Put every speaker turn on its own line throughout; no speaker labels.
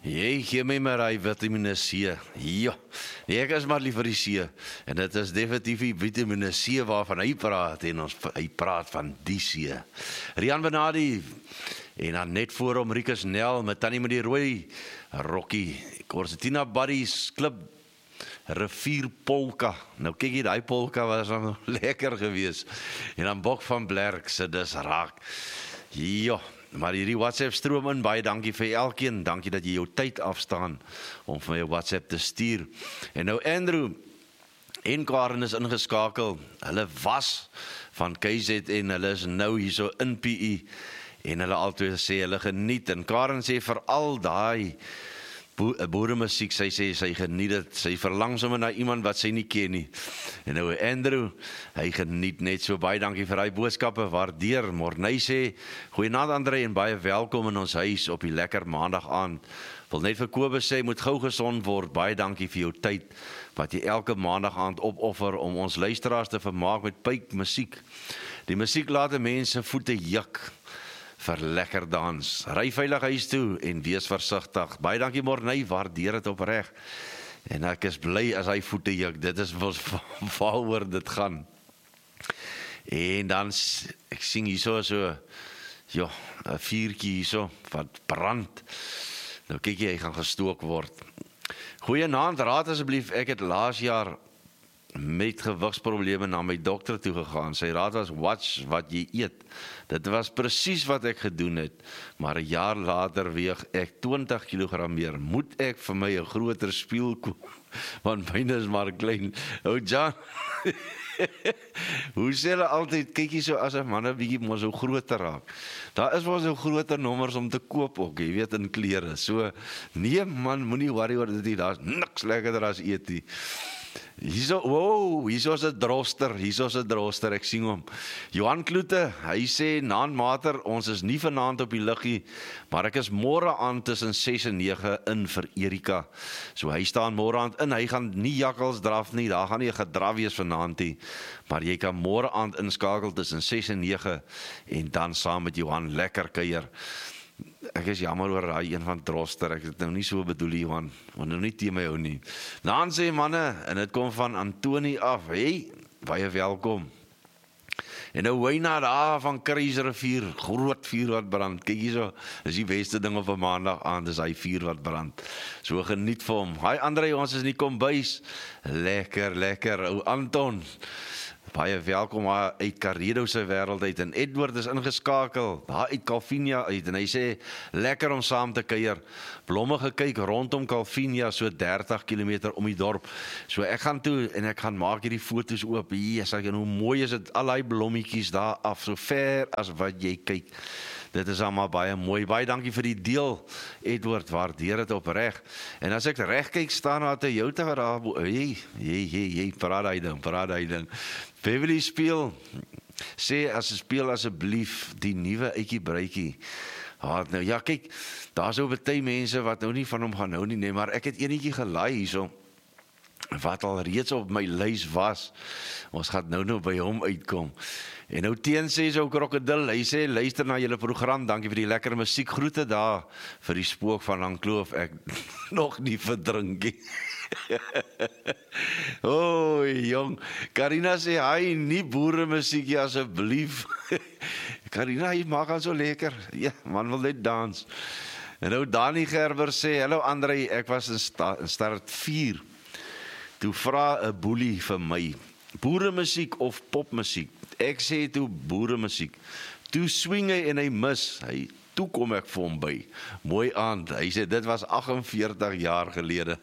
Jy gee my maar hy vitamine C. Ja, ek is maar lief vir die C. En dit is definitief die vitamine C waarvan hy praat. En hy praat van die C. Rian Benadi. En dan net voor hom Rikus Nel met Tannie met die rooi rokkie. Corsetina Buddies Klub Rivier Polka. Nou kyk jy, die polka was dan lekker gewees. En dan Bok van Blerk se dis raak. Ja, maar hierdie WhatsApp stroom in, baie dankie vir elkeen. Dankie dat jy jou tyd afstaan om vir my WhatsApp te stuur. En nou Andrew en Karen is ingeskakel. Hulle was van KZN, hulle is nou hier so in PE. En hulle altyd sê hulle geniet. En Karen sê veral daai boeremusiek, sy sê sy geniet dit. Sy verlang sommer na iemand wat sy nie ken nie. En nou Andrew, hy geniet net so. Baie dankie vir die boodskappe, waardeer. Morney sê, goeienaand André en baie welkom in ons huis op die lekker maandag aand. Wil net vir Kobus sê, moet gou gesond word. Baie dankie vir jou tyd wat jy elke maandag aand opoffer om ons luisteraars te vermaak met pyp musiek. Die musiek laat mense voete juk vir lekker dans. Ry veilig huis toe en wees versigtig. Baie dankie Morney, waardeer dit opreg. En ek is bly as hy voete juk. Dit is waaroor dit gaan. En dan ek sing hierso ja, 'n vuurtjie hierso wat brand. Nou kyk jy, hy gaan gestook word. Goeienaand, raad asseblief, ek het laas jaar met gewigsprobleme na my dokter toe gegaan. Sy raad was, watch wat jy eet. Dit was presies wat ek gedoen het, maar 'n jaar later weeg ek 20 kg meer. Moet ek vir my 'n groter spieël koop? Want myne is maar klein. Ou Jan, hoe sê hulle altyd, kyk jy so as 'n man 'n bietjie maar so groter raak. Daar is wel so groter nommers om te koop ook, jy weet, in klere. So, nee man, moenie worry oor dit nie, daar's niks lekkerder as eet nie. Hierso is 'n droster, ek sien hom. Johan Kloete, hy sê, naandmater, ons is nie vanaand op die luggie, maar ek is môre aand tussen 6 en 9 in vir Erika. So hy staan môre aand in, hy gaan nie jakkals draf nie, daar gaan nie 'n gedraf wees vanaand nie, maar jy kan môre aand inskakel tussen 6 en 9 en dan saam met Johan lekker kuier. Ek is jammer oor daai een van droster, ek het nou nie so bedoel Johan, want nou nie teen my hou nie. Dan sê manne, en dit kom van Antoni af, hey, baie welkom. En nou Wynna daar van Kruisrivier, groot vuur wat brand, kyk hierso, is die beste ding op 'n maandag aand, is hy vuur wat brand. So geniet vir hom. Hi André, ons is nie kombuis, lekker, ou Anton. Baie welkom uit Karedo se wêreld uit en Edward is ingeskakel, daar uit Calvinia uit en hy sê, lekker om saam te kuier, blomme gekyk rondom Calvinia, so 30 km om die dorp, so ek gaan toe en ek gaan maak hierdie foto's oop, yes, en hoe mooi is dit, al die blommetjies daar af, so ver as wat jy kyk. Dit is allemaal baie mooi. Baie dankie vir die deel, Edward, waardeer dit opreg. En as ek reg kyk, staan daar te jou te raabo. Hey, praat hy ding. Beverly speel, sê speel asseblief die nuwe uitjie bruitjie. Nou ja, kyk, daar is ook baie mense wat nou nie van hom gaan hou nie, nee, maar ek het enetjie gelaai hierso, wat al reeds op my lys was. Ons gaan nou by hom uitkom. En nou teen sê so krokodil, hy sê, luister na julle program, dankie vir die lekker musiek, groete daar vir die spook van Langkloof, ek nog nie verdrinkie. Jong, Karina sê, hy nie boere musiekie asseblief. Karina, hy maak al so lekker, ja, man wil net dans. En nou Dani Gerber sê, hallo André, ek was in start 4, toe vra 'n boelie vir my, boeremusiek of popmusiek? Ek sê toe boeremusiek. Toe swing hy en hy mis. Toe kom ek vir hom by. Mooi aand. Hy sê dit was 48 jaar gelede.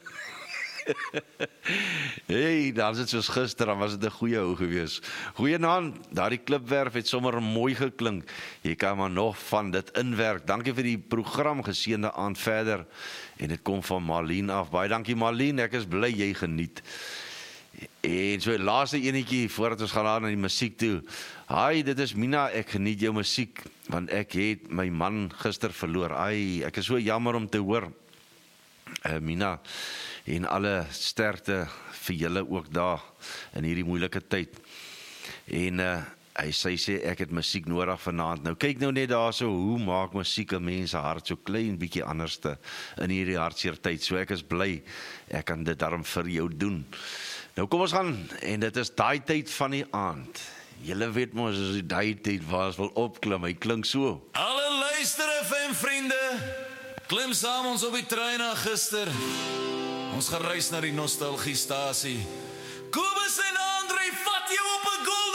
Hey, dan is dit soos gister, dan was dit 'n goeie ou gewees. Goeienaand, daardie klipwerf het sommer mooi geklink. Jy kan maar nog van dit inwerk. Dankie vir die program, geseënde aand verder. En dit kom van Marlene af. Baie dankie Marlene, ek is bly jy geniet. En so laaste enetjie, voordat ons gaan aan die musiek toe. Hi, dit is Mina, ek geniet jou musiek, want ek het my man gister verloor. Ek is so jammer om te hoor. Mina, en alle sterkte vir julle ook daar, in hierdie moeilike tyd. En sy sê ek het musiek nodig vanaand. Nou kyk nou net daar so, hoe maak musiek 'n mens se hart so klein bietjie anderste in hierdie hartseer tyd. So ek is bly ek kan dit daarom vir jou doen. Nou kom ons gaan, en dit is daai tyd van die aand. Julle weet mos as die daai tyd was wil opklim, hy klink so.
Alle luister FM vriende, klim saam ons op die trein na gister. Ons gereis na die nostalgiestasie. Kobus en Andre vat jou op 'n go